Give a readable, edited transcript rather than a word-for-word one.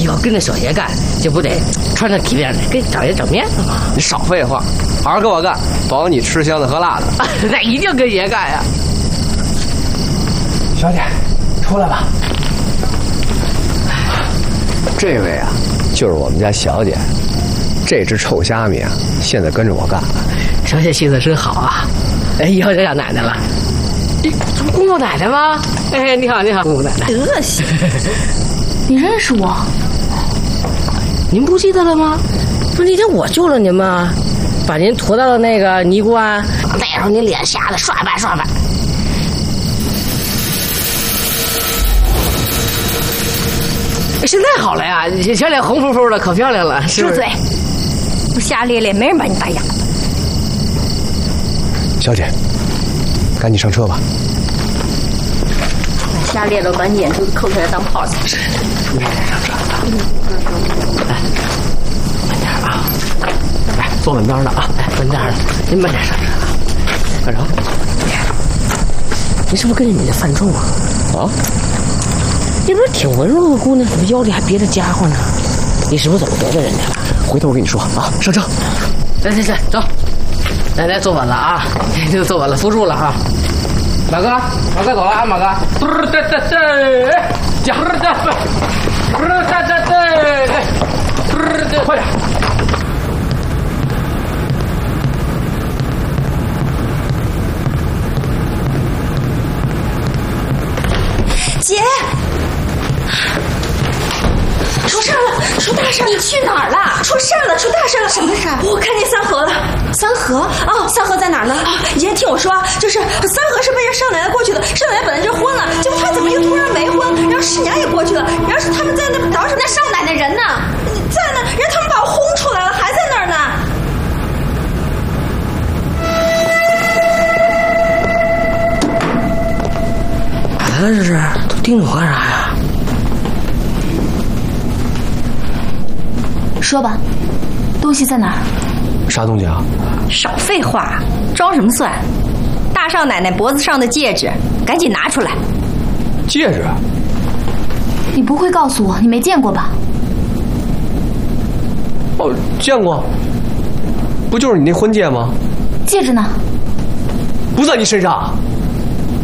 以后跟着小爷干，就不得穿着体面的，跟长爷整面子嘛。 你少废话，好好跟我干，保你吃香的喝辣的。 那一定跟爷干呀！ 小姐，出来吧。这位啊，就是我们家小姐。这只臭虾米啊，现在跟着我干了。 小姐心思真好啊！哎，以后就叫奶奶了。这不公公奶奶吗？哎，你好，你好，公公奶奶。 得行，你认识我？ 您不记得了吗？不是那天我救了您吗？把您驮到了那个尼姑庵，那时候您脸吓得刷白刷白。现在好了呀，小脸红扑扑的，可漂亮了。 住嘴！不瞎咧咧，没人把你当哑巴。 小姐，赶紧上车吧。 瞎咧了，把你眼珠子抠出来当泡子。 你上车。来，慢点啊！来，坐稳当的啊！来，稳当的，您慢点上车啊！干啥？你是不是跟着你的范仲啊？啊？你不是挺文弱的姑娘，怎么腰里还别着家伙呢？你是不是怎么得罪人家了？ 回头我跟你说啊！上车。 来，走。奶奶坐稳了啊，就坐稳了，扶住了啊。马哥走了啊，马哥。快点。 姐，出事了！出大事！你去哪儿了？出事了！出大事了！什么事儿？我看见三河了。三河？哦，三河在哪儿呢？爷听我说，就是三河是被人少奶奶过去的。少奶奶本来就昏了，结果她怎么又突然没昏？然后师娘也过去了。然后是他们在那倒什么？那少奶奶人呢？在呢。然后他们把我轰出来了，还在那儿呢。 咋了这是？都盯着我干啥呀？ 说吧，东西在哪儿？ 啥东西啊？ 少废话，装什么蒜？大少奶奶脖子上的戒指，赶紧拿出来。 戒指？ 你不会告诉我你没见过吧？ 哦，见过。不就是你那婚戒吗？ 戒指呢？ 不在你身上。